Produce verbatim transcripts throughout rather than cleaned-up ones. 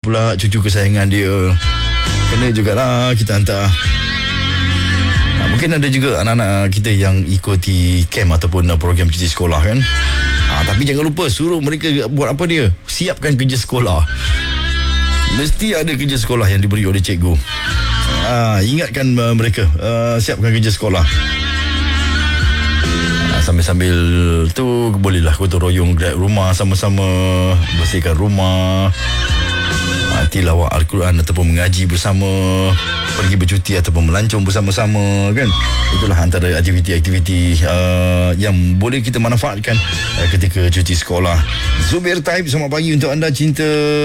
pula cucu kesayangan dia. Kena jugalah kita hantar. Ha, mungkin ada juga anak-anak kita yang ikuti camp ataupun program cuti sekolah kan. Ha, tapi jangan lupa suruh mereka buat apa dia? Siapkan kerja sekolah. Mesti ada kerja sekolah yang diberi oleh cikgu. Ha, ingatkan uh, mereka uh, siapkan kerja sekolah. Ha, sambil-sambil tu bolehlah gotong royong rumah sama-sama, bersihkan rumah, ha, tilawah Al-Quran ataupun mengaji bersama, pergi bercuti ataupun melancong bersama-sama kan. Itulah antara aktiviti-aktiviti uh, yang boleh kita manfaatkan uh, ketika cuti sekolah. Zubir Taib, selamat pagi untuk anda cinta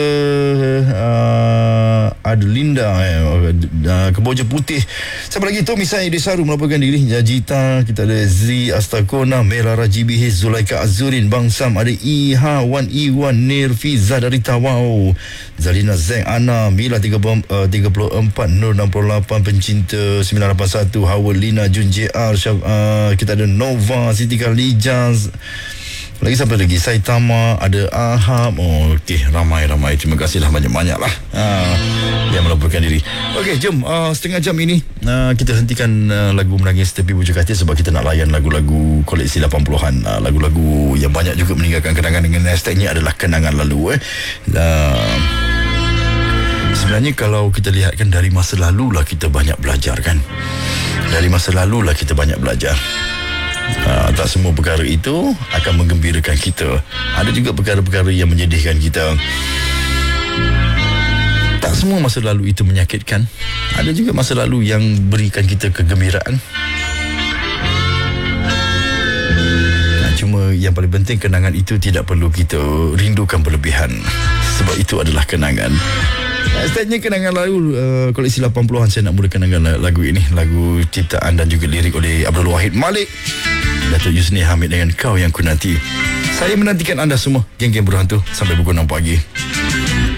uh, Adelinda eh, uh, Keboja Putih. Siapa lagi? Tommy Sai Desaru melaporkan diri. Jajita, kita ada Z Astakona, Merah Rajibi, Zulaika Azurin, Bang Sam, ada Iha Wan Iwan Nirfiza dari Tawau, Zalina Zeng Ana, Mila tiga puluh empat, Nur enam puluh lapan, Pencinta sembilan lapan satu, Hawa Lina, Jun J R, Syaf, uh, kita ada Nova, Siti Khalijaz. Lagi siapa lagi? Saitama, ada Ahab. Oh, okey, ramai-ramai. Terima kasihlah banyak-banyak lah uh, yang melaporkan diri. Okey, jom uh, setengah jam ini uh, kita hentikan uh, lagu Menangis Tepi Bujur Katil sebab kita nak layan lagu-lagu koleksi lapan puluhan, uh, lagu-lagu yang banyak juga meninggalkan kenangan dengan hashtagnya adalah kenangan lalu eh. Uh, sebenarnya kalau kita lihatkan dari masa lalu lah kita banyak belajar kan. Dari masa lalu lah kita banyak belajar. Uh, tak semua perkara itu akan menggembirakan kita. Ada juga perkara-perkara yang menyedihkan kita. Tak semua masa lalu itu menyakitkan. Ada juga masa lalu yang berikan kita kegembiraan. Nah, cuma yang paling penting, kenangan itu tidak perlu kita rindukan berlebihan, sebab itu adalah kenangan. Hashtagnya kenangan lalu, uh, koleksi lapan puluhan. Saya nak mulakan dengan lagu ini, lagu ciptaan dan juga lirik oleh Abdul Wahid Malik, Datuk Yusni Hamid dengan Kau Yang Ku Nanti. Saya menantikan anda semua, geng-geng berhantu, sampai pukul enam pagi.